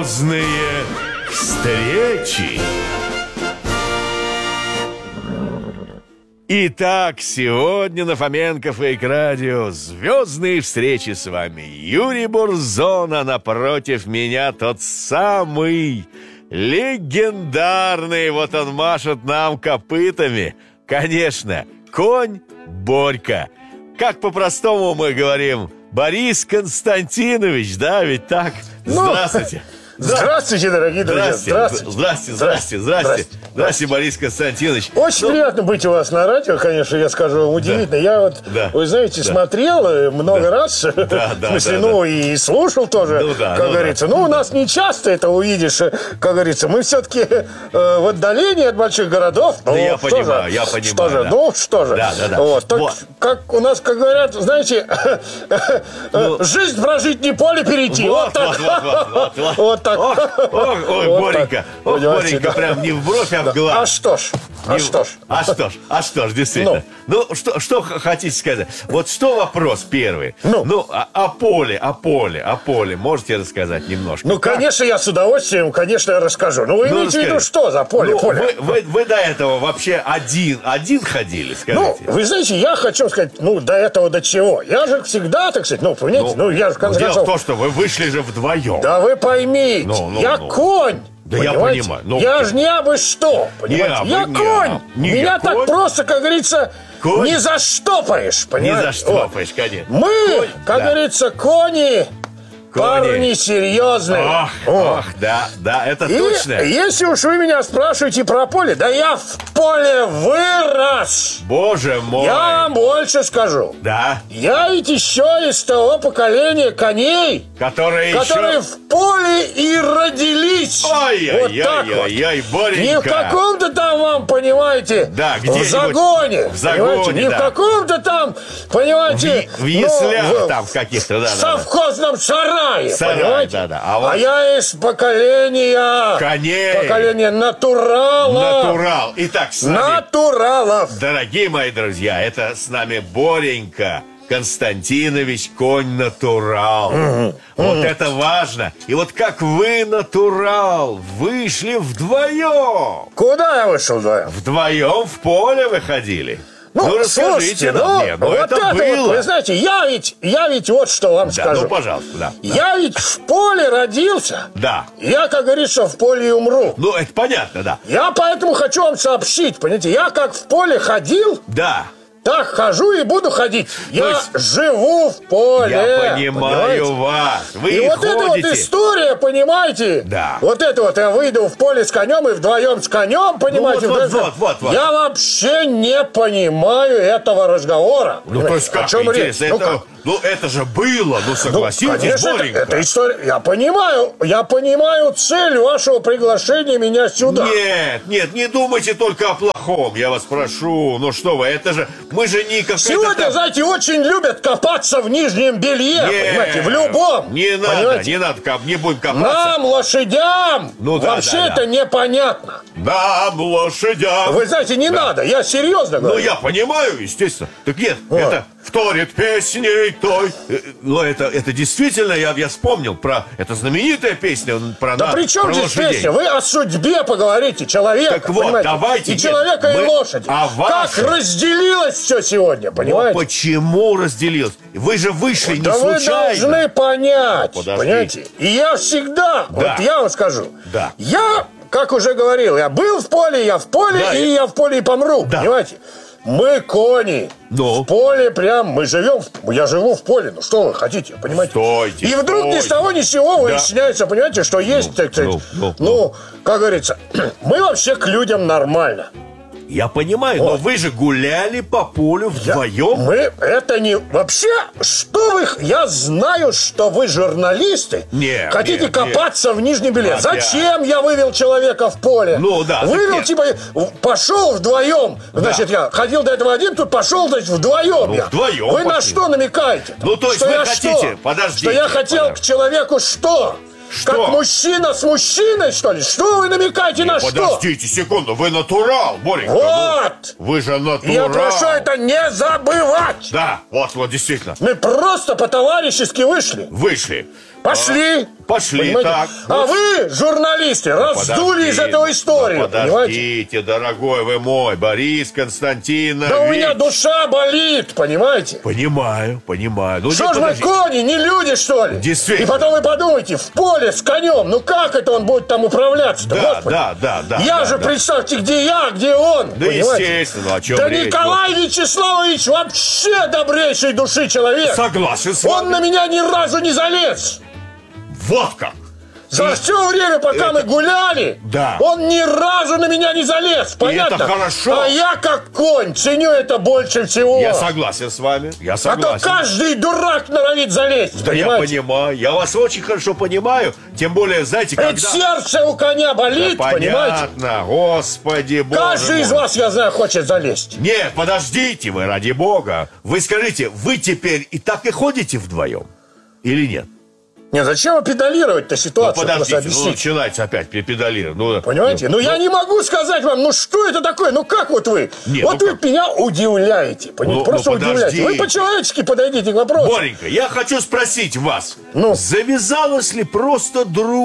Звездные встречи. Итак, сегодня на Фоменко Фейк Радио звездные встречи с вами. Юрий Бурзон, а напротив меня тот самый легендарный. Вот он машет нам копытами. Конечно, конь Борька. Как по-простому мы говорим, Борис Константинович, да, ведь так? Здравствуйте. Здравствуйте, дорогие друзья. Здравствуйте, Борис Константинович. Очень приятно быть у вас на радио, конечно, я скажу вам, удивительно. Я вот, вы знаете, смотрел много раз, в смысле, и слушал тоже, как говорится. У нас не часто это увидишь, как говорится. Мы все-таки в отдалении от больших городов. Да, я понимаю. Что же. Вот, как у нас, как говорят, знаете, жизнь прожить не поле перейти. Вот так. Вот так. Ой, Боренька, Боренька, прям не в бровь, а в глаз. А что ж, действительно. Что хотите сказать? Вот что вопрос первый? О поле можете рассказать немножко? Конечно, я с удовольствием, конечно, расскажу. Вы имеете в виду, что за поле? Вы до этого вообще один ходили, скажите? Вы знаете, я хочу сказать, до этого до чего? Я же всегда, так сказать, понимаете, я же в конце концов... Дело в том, что вы вышли же вдвоем. Да вы поймите, я конь. Да понимаете? Я понимаю. Я же не абы что, понимаете? Я конь. Меня так просто, как говорится, не заштопаешь, понимаете? Не заштопаешь, конечно. Мы, как говорится, кони... Парни серьезные. Да, это точно. Если уж вы меня спрашиваете про поле, да я в поле вырос. Боже мой. Я вам больше скажу. Да. Я ведь еще из того поколения коней, которые в поле и родились. Ой, Боренька. Не в каком-то там вам, понимаете, в загоне. Не в каком-то там, понимаете, в яслях там каких-то, в совхозном сарае. Понимаете? А я из поколения коней. Поколение натуралов. Итак, с нами, натуралов. Дорогие мои друзья, это с нами Боренька Константинович, конь-натурал. Вот это важно. И вот как вы, натурал, вышли вдвоем. Куда я вышел вдвоем? Вдвоем в поле выходили. Расскажите нам. Вот это было. Вы знаете, я ведь вот что вам скажу. Пожалуйста, Я ведь в поле родился. Да. Я, как говорится, в поле и умру. Это понятно, да. Я поэтому хочу вам сообщить, понимаете, я как в поле ходил... Да. Так хожу и буду ходить. Я живу в поле. Я понимаю вас. Вы и вот эта вот история, понимаете? Да. Вот это вот я выйду в поле с конем и вдвоем с конем, понимаете? Вот. Я вообще не понимаю этого разговора. То есть как? О чем речь? Это же было, согласитесь, конечно, Боренька. Это история. Я понимаю цель вашего приглашения меня сюда. Нет, не думайте только о плохом, я вас прошу. Что вы, это же... Мы же не как сегодня, знаете, очень любят копаться в нижнем белье, понимаете, в любом. Не надо, не будем копаться. Нам, лошадям, вообще это непонятно. Нам, лошадям. Вы знаете, не надо, я серьезно говорю. Я понимаю, естественно. Так нет, это вторит песней той. Это действительно, я вспомнил про... Это знаменитая песня про Да при чем здесь песня? Вы о судьбе поговорите, человека, так вот, давайте. И человека, и лошади. Как разделилось все сегодня, понимаете? Почему разделилось? Вы же вышли не случайно. Вы должны понять, понимаете? И я всегда, я вам скажу, я, как уже говорил, я был в поле, я в поле, и я в поле и помру, понимаете? Мы кони. В поле прям, я живу в поле. Что вы хотите, понимаете? Стойте, и вдруг ни с того ни с сего выясняется, понимаете, что есть, так сказать, как говорится, мы вообще к людям нормально. Я понимаю, но вы же гуляли по полю вдвоем. Это не... Вообще, что вы... Я знаю, что вы журналисты. Хотите копаться в нижнем белье. Зачем я вывел человека в поле? Вывел, пошел вдвоем. Значит, я ходил до этого один, тут пошел, значит, вдвоем. Вдвоем. Вы на что намекаете? То есть вы хотите... Подождите. Что я хотел к человеку что? Что? Как мужчина с мужчиной, что ли? Что вы намекаете на что? Подождите секунду, вы натурал, Боренька. Вот! Вы же натурал. Я прошу это не забывать. Да, вот, действительно. Мы просто по-товарищески вышли. Вышли. Пошли. Пошли, понимаете? так. А вы, журналисты, раздули из этого историю, подождите, дорогой вы мой, Борис Константинович. Да у меня душа болит, понимаете? Понимаю. Ну, что ж мы, кони, не люди, что ли? Действительно. И потом вы подумайте, в поле с конем, ну как это он будет там управляться-то, Господи? Да. Я же, представьте, где я, где он, да, понимаете? Естественно, о чем да речь? Николай Вячеславович вообще добрейшей души человек. Согласен с вами. Он на меня ни разу не залез. Вот как. За все время, пока мы гуляли, он ни разу на меня не залез, понятно? И это хорошо. А я, как конь, ценю это больше всего. Я согласен с вами, А то каждый дурак норовит залезть, да, понимаете? я понимаю, я вас очень хорошо понимаю. Тем более, знаете, когда... Ведь сердце у коня болит, да, понимаете? Понятно, Господи Боже Каждый мой. из вас, я знаю, хочет залезть. Нет, подождите вы, ради Бога. Вы скажите, вы теперь и так и ходите вдвоем? Или нет? Не, зачем вы педалировать-то ситуацию? Ну, подождите, начинается опять педалировать. Понимаете? Я не могу сказать вам, что это такое? Вот вы. Нет, вы меня удивляете. Просто удивляете. Вы по-человечески подойдите к вопросу. Боренька, я хочу спросить вас. Завязалась ли просто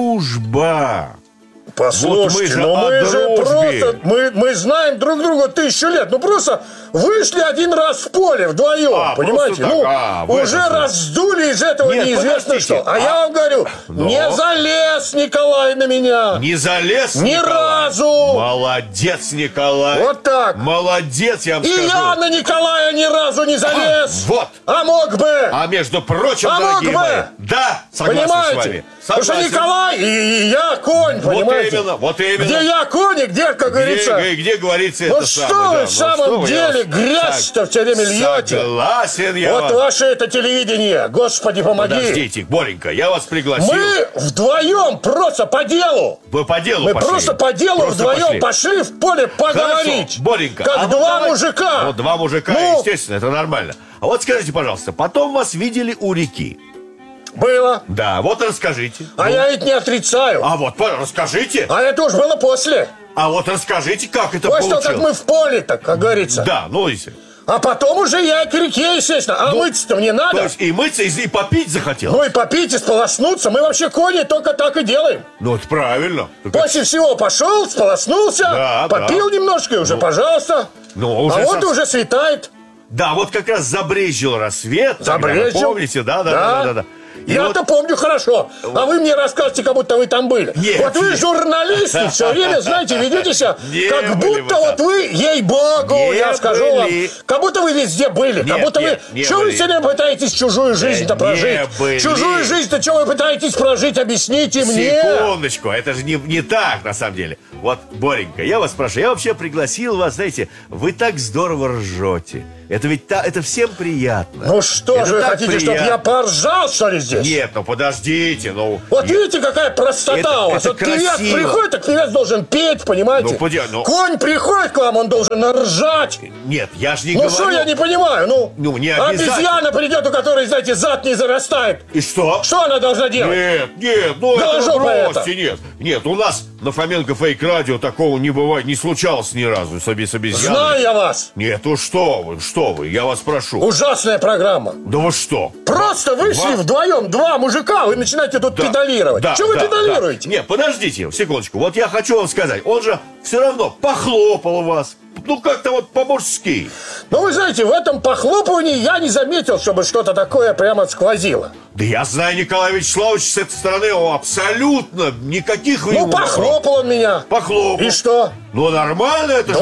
дружба? Послушайте, мы же просто, мы знаем друг друга 1000 лет. Просто вышли один раз в поле вдвоем, понимаете? Уже раздули из этого неизвестно что. А я вам говорю, не залез Николай на меня. Не залез ни разу. Молодец, Николай. Вот так. Молодец, я вам скажу. И я на Николая ни разу не залез. Вот. А мог бы. А между прочим, дорогие мои, да, согласен с вами. Потому что Николай и я конь, понимаете? Вот именно. Где я конь, и где, как говорится... Где говорится это самое. Что вы в самом деле грязь-то все время льете? Согласен я. Вот ваше это телевидение, Господи, помоги. Подождите, Боренька, я вас пригласил. Мы вдвоем просто по делу. Вы по делу Мы пошли? просто по делу вдвоем пошли в поле поговорить. Хорошо, Боренька. Как два мужика. Вот два мужика, естественно, это нормально. А вот скажите, пожалуйста, потом вас видели у реки. Было. Да, вот расскажите. А я ведь не отрицаю. А вот расскажите. А это уж было после. А вот расскажите, как это получилось. После того, как мы в поле-то, как говорится. Да, если... А потом уже я к реке, естественно. А мыться-то мне надо. То есть и мыться, и попить захотел. И попить, и сполоснуться. Мы вообще, кони, только так и делаем. Это правильно. После всего пошел, сполоснулся, попил немножко, и уже, пожалуйста. Вот уже светает. Да, вот как раз забрезжил рассвет. Забрезжил. Помните, да. Я-то помню хорошо. А вы мне расскажете, как будто вы там были. Нет, вы журналисты, все время, знаете, ведете себя, как будто вы, ей-богу, я скажу вам, как будто вы везде были. Как будто вы... Что вы все время пытаетесь чужую жизнь-то прожить? Чужую жизнь-то что вы пытаетесь прожить? Объясните мне. Секундочку, это же не так, на самом деле. Вот, Боренька, я вас прошу, я вообще пригласил вас, знаете, вы так здорово ржете. Это ведь это всем приятно. Ну что же вы хотите, чтобы я поржал, что ли, здесь? Нет, подождите, Вот видите, какая простота у вас. Вот певец приходит, так певец должен петь, понимаете? Конь приходит к вам, он должен ржать. Нет, я же не говорю. Что я не понимаю, не обязательно. Обезьяна придет, у которой, знаете, зад не зарастает. И что? Что она должна делать? Нет, это бросьте, нет, у нас на Фоменко Фейк-радио такого не бывает, не случалось ни разу с обезьяной. Знаю я вас. Нет, что вы, я вас прошу. Ужасная программа. Да вы что? Просто вышли вдвоем, два мужика, вы начинаете тут педалировать. Что вы педалируете? Нет, подождите, секундочку, вот я хочу вам сказать, он же все равно похлопал вас. Как-то вот по-мужски. Вы знаете, в этом похлопывании я не заметил, чтобы что-то такое прямо сквозило. Да я знаю, Николай Вячеславович с этой стороны абсолютно никаких... похлопал он меня. Похлопал. И что? Нормально это же.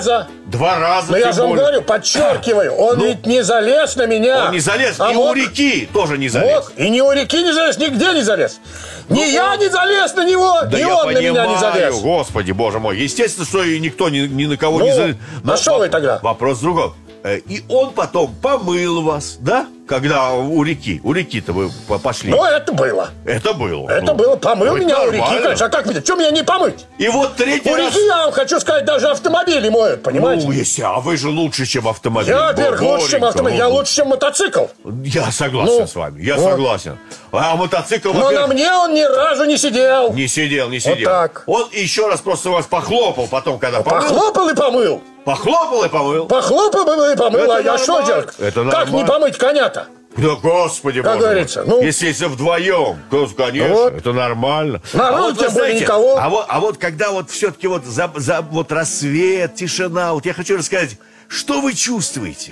Два раза. Но я же вам более. говорю, подчеркиваю, он ведь не залез на меня. Он не залез, и у реки тоже не залез. И ни у реки не залез, нигде не залез. Ни я не залез на него, ни он на меня не залез. Господи, боже мой. Естественно, что и никто ни на кого не залез. А что вы тогда? Вопрос в другом. И он потом помыл вас, да? Когда у реки-то вы пошли. Это было. Это было. Это было. Помыл меня у реки, конечно. А как меня? Что меня не помыть? И вот третий раз... У реки, я вам хочу сказать, даже автомобили моют, понимаете? А вы же лучше, чем автомобиль. Я, во-первых, лучше, чем автомобиль. Я лучше, чем мотоцикл. Я согласен с вами. Я согласен. А мотоцикл... Но на мне он ни разу не сидел. Не сидел. Вот так. Он еще раз просто вас похлопал потом, когда помыл. Похлопал и помыл. Похлопал и помыл. Похлопал и помыл. А я что делать? Это как не помыть коня-то? Да, господи, как говорится, ну, если вдвоем, то, конечно, вот. Это нормально. Народ, тем более никого. А вот когда вот все-таки вот вот рассвет, тишина, вот я хочу рассказать, что вы чувствуете?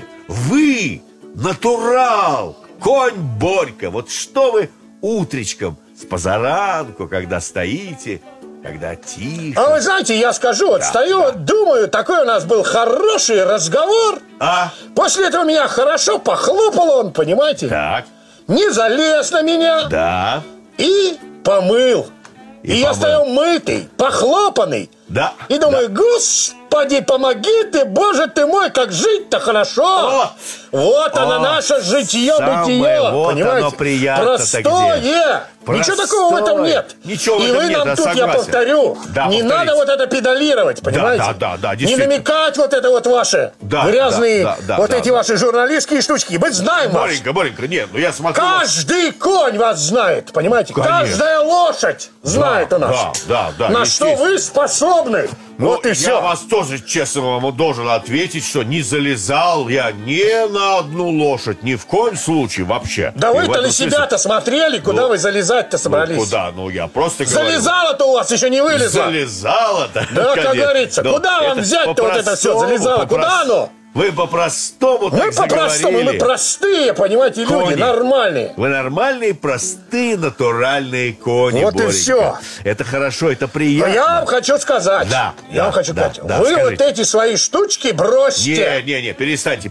Вы натурал, конь Борька. Вот что вы утречком, с позаранку, когда стоите, когда тихо. А вы знаете, я скажу, вот стою, вот думаю, такой у нас был хороший разговор. После этого меня хорошо похлопал он, понимаете? Так. Не залез на меня. Да. И помыл. И я стою мытый, похлопанный. Да. И думаю, Господи, помоги ты, Боже ты мой, как жить-то хорошо. Вот оно наше житье-бытие, вот понимаете? Оно приятно. Простое. Ничего такого в этом нет. Ничего и вы нам тут, согласен. Я повторю, не надо вот это педалировать, понимаете? Да, не намекать вот это вот ваши грязные, эти ваши журналистские штучки. Мы знаем вас. Боренька, нет, ну я смотрю. Каждый конь вас знает, понимаете? Конечно. Каждая лошадь знает у нас. Да. На что вы способны. Ну, вот и все. Я вас тоже, честно вам, должен ответить, что не залезал я ни на одну лошадь, ни в коем случае вообще. Да вы-то на себя-то смотрели, куда вы залезать-то собрались? Куда? Ну, я просто говорю. Залезало-то у вас еще не вылезло. Залезало-то? Да, как говорится. Куда вам взять-то вот это все залезало? Куда оно? Вы по-простому так заговорили. Мы по-простому, мы простые, понимаете, люди, нормальные. Вы нормальные, простые, натуральные кони, вот Боренька. И все. Это хорошо, это приятно. Но я вам хочу сказать. Я вам хочу сказать. Вы скажите. Вот эти свои штучки бросьте. Не, перестаньте.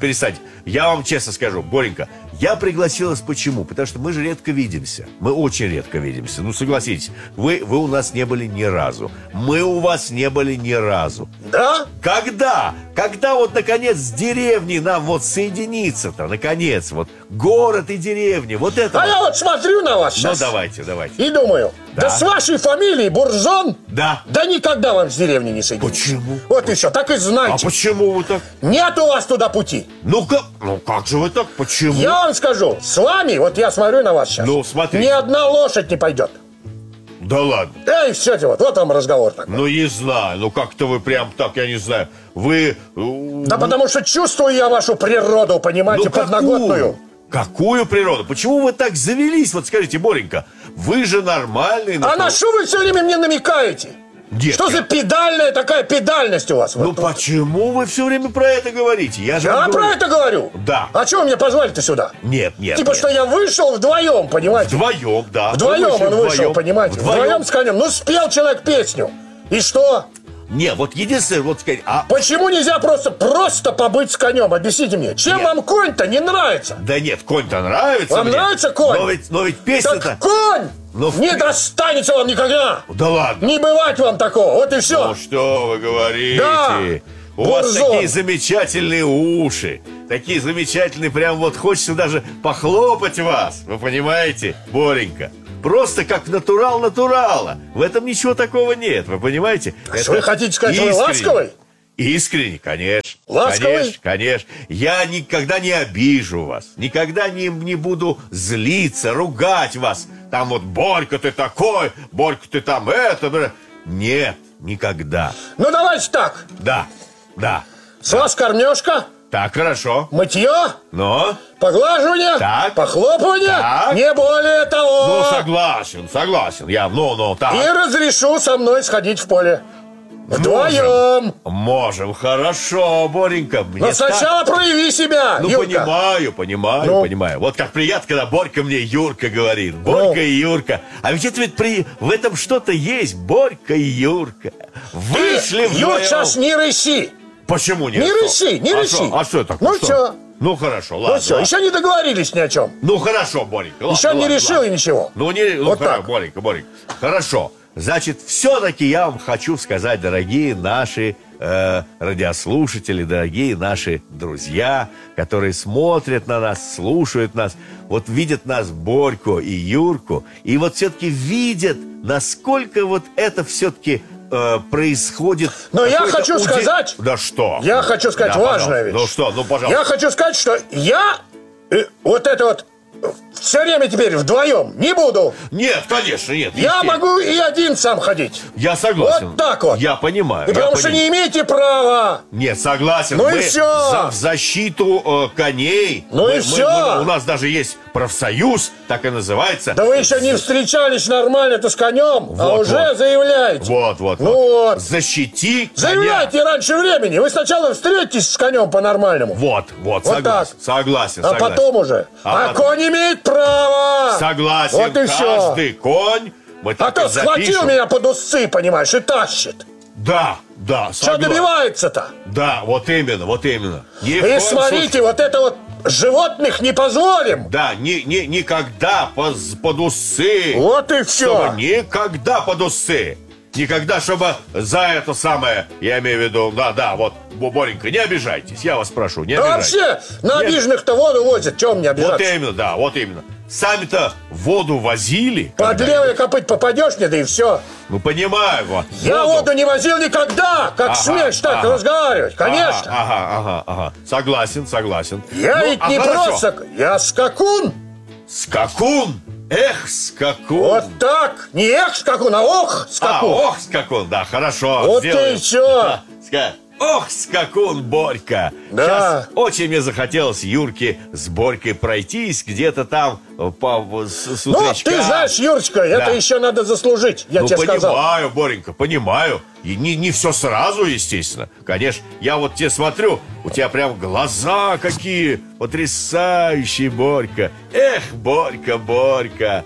Я вам честно скажу, Боренька, я пригласил вас почему? Потому что мы же редко видимся. Мы очень редко видимся. Ну, согласитесь, вы у нас не были ни разу. Мы у вас не были ни разу. Да? Когда? Когда вот, наконец, с деревней нам вот соединиться-то, наконец, вот город и деревня, вот это. Я вот смотрю на вас сейчас. Ну, давайте. И думаю, да с вашей фамилией Буржон. Да никогда вам с деревней не соединиться. Почему? Вот и все, так и знаете. А почему вы так? Нет у вас туда пути. Ну как же вы так? Почему? Я вам скажу, с вами, вот я смотрю на вас сейчас. Ну, смотрите. Ни одна лошадь не пойдет. Да ладно. И все, вот вам разговор такой. Ну, не знаю, как-то вы прям так, я не знаю. Вы... Да потому что чувствую я вашу природу, понимаете, подноготную. Какую природу? Почему вы так завелись? Вот скажите, Боренька, вы же нормальный... А на что вы все время мне намекаете? Детка. Что за педальная такая педальность у вас? Ну почему вы все время про это говорите? Я про это говорю? Да. А чего вы меня позвали-то сюда? Нет. Типа, что я вышел вдвоем, понимаете? Вдвоем, да. Вдвоем он вышел, понимаете? Вдвоем с конем. Ну, спел человек песню. И что? Не, вот единственное, вот сказать... Почему нельзя просто побыть с конем? Объясните мне. Чем вам конь-то не нравится? Да нет, конь-то нравится. Вам нравится конь? Но ведь песня-то... Так конь! Не достанется вам никогда! Да ладно! Не бывать вам такого, вот и все! Ну что вы говорите? Да! У вас такие замечательные уши. Такие замечательные, прям вот хочется даже похлопать вас. Вы понимаете, Боренька? Просто как натурал натурала. В этом ничего такого нет, вы понимаете? Что вы хотите сказать, вы ласковый? Искренне, конечно. Ласковый? Конечно. Я никогда не обижу вас. Никогда не буду злиться, ругать вас. Там вот, Борька, ты такой, Борька, ты там это. Нет, никогда. Ну, давайте так. Да. С вас кормежка. Так, хорошо. Мытье. Но. Поглаживание. Так. Похлопывание. Так. Не более того. Ну, согласен. Я, так. И разрешу со мной сходить в поле. Вдвоем. Можем, хорошо, Боренька. Но сначала прояви себя, Юрка. Понимаю. Вот как приятно, когда Борька мне Юрка говорит. Борька и Юрка. А ведь в этом что-то есть. Борька и Юрка. Вышли вдвоем. Юр, сейчас не рыси. Почему нет? Не рыси. А что это? Ну все. Ну хорошо, ладно. Ну все, еще не договорились ни о чем. Ну хорошо, Боренька. Еще не решил и ничего. Вот так. Боренька. Хорошо. Значит, все-таки я вам хочу сказать, дорогие наши радиослушатели, дорогие наши друзья, которые смотрят на нас, слушают нас, вот видят нас, Борьку и Юрку, и вот все-таки видят, насколько вот это все-таки происходит. Но я хочу сказать... Да что? Я хочу сказать важную вещь. Ну что, пожалуйста. Я хочу сказать, что я вот это вот все время теперь вдвоем не буду. Нет, конечно, нет. Я могу и один сам ходить. Я согласен. Вот так вот. Я понимаю. И потому что не имеете права. Нет, согласен. Ну и все. В защиту коней. Ну и все. У нас даже есть профсоюз, так и называется. Да вы еще не встречались нормально-то с конем, вот, а уже заявляете. Вот. Ну вот. Защити коня. Заявляйте раньше времени. Вы сначала встретитесь с конем по-нормальному. Вот, согласен. Согласен. А потом уже. А конь имеет право. Согласен. Вот и все. Каждый конь. А то схватил меня под усы, понимаешь, и тащит. Да, что добивается-то? Да, вот именно. И смотрите, вот это вот животных не позволим. Да, никогда под усы. Вот и все. Никогда под усы. Никогда, чтобы за это самое, я имею в виду, вот, Боренька, не обижайтесь, я вас прошу, не обижайтесь. Вообще, на обиженных-то воду возят, чего мне обижаться? Вот именно. Сами-то воду возили. Под левое копыть попадешь, да и все. Ну, понимаю, вот. Я воду не возил никогда, как смеешь так разговаривать, конечно. Ага. Согласен. Я ведь не просто, я скакун. Скакун? Эх, скакун. Вот так. Не эх, скакун, а ох, скакун. Ох, скакун, да, хорошо. Вот и все. Ох, скакун, Борька. Да. Сейчас очень мне захотелось Юрке с Борькой пройтись где-то там с утречка. Ну, ты знаешь, Юрочка, это еще надо заслужить, я тебе сказал. Понимаю, Боренька, понимаю. И не все сразу, естественно. Конечно, я вот тебе смотрю, у тебя прям глаза какие потрясающие, Борька. Эх, Борька.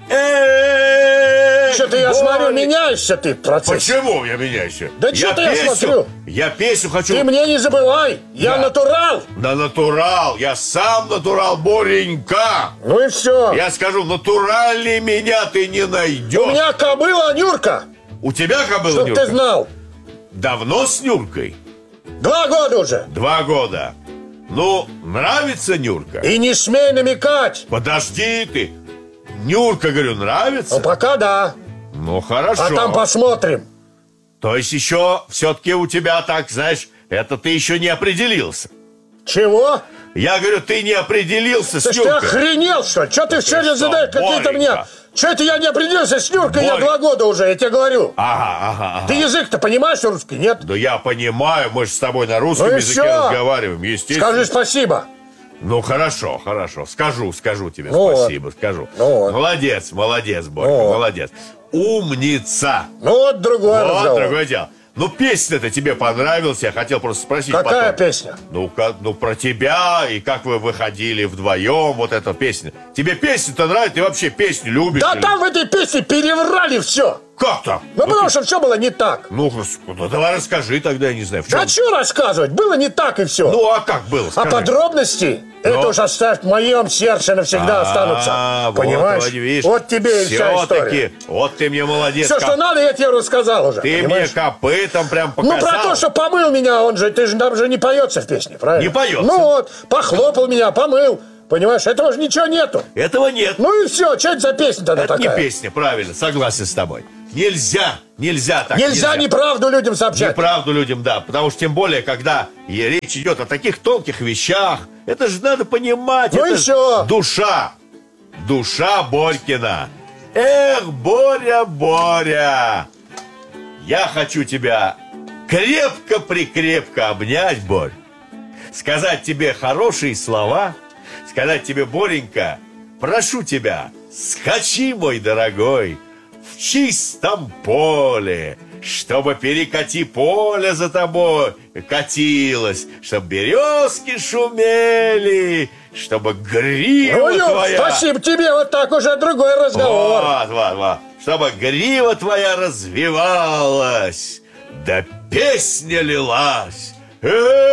Что-то я смотрю, меняешься ты в процессе. Почему я меняюсь? Да что-то я смотрю. Я песню хочу. Ты мне не забывай, я натурал. Да, натурал, я сам натурал, Боренька. Ну и все. Я скажу, натуральнее меня ты не найдешь. У меня кобыла Нюрка. У тебя кобыла Чтоб Нюрка? ты знал. Давно с Нюркой? 2 года уже. 2 года. Ну, нравится Нюрка? И не смей намекать. Подожди ты. Нюрка, говорю, нравится? Ну, пока да. Ну, хорошо. А там посмотрим. То есть еще все-таки у тебя так, знаешь, это ты еще не определился. Чего? Я говорю, ты не определился с Нюркой. Ты охренел, что ли? Что ты все время задаешь какие-то мне... Что это я не определился с Нюркой? Я 2 года уже, я тебе говорю. Ага. Ты язык-то понимаешь русский, нет? Да я понимаю, мы же с тобой на русском языке разговариваем, естественно. Скажи спасибо. Ну, хорошо. Скажу тебе спасибо, скажу. Молодец, Борька, молодец. Умница. Ну, вот другое дело. Ну, песня-то тебе понравилась, я хотел просто спросить. Какая песня? Ну, про тебя, и как вы выходили вдвоем, вот эта песня. Тебе песня-то нравится, ты вообще песню любишь? Да там в этой песне переврали все. Как так? Ну, потому что все было не так. Ну, давай расскажи тогда, я не знаю, в чем. Да что рассказывать, было не так и все. Ну, а как было, скажи. А подробности, это уж оставь в моем сердце навсегда останутся. Понимаешь? Видишь, вот тебе и вся история. Вот ты мне молодец. Все, что надо, я тебе рассказал уже. Ты понимаешь? мне копытом прям показал. Ну, про то, что помыл меня, там же не поется в песне, правильно? Не поется. Ну вот, похлопал меня, помыл. Понимаешь, этого же ничего нету. Этого нет. Ну и все, что это за песня тогда такая? Это не песня, правильно, согласен с тобой. Нельзя так. Нельзя неправду людям сообщать. Неправду людям, да. Потому что тем более, когда речь идет о таких тонких вещах, это же надо понимать. Ну это и все. Душа Борькина. Эх, Боря. Я хочу тебя крепко-прикрепко обнять, Борь. Сказать тебе хорошие слова. Сказать тебе, Боренька, прошу тебя, скачи, мой дорогой, в чистом поле, чтобы перекати поле за тобой катилось, чтобы березки шумели, чтобы грива твоя... Спасибо тебе, вот так уже другой разговор. Вот. Чтобы грива твоя развивалась, да песня лилась.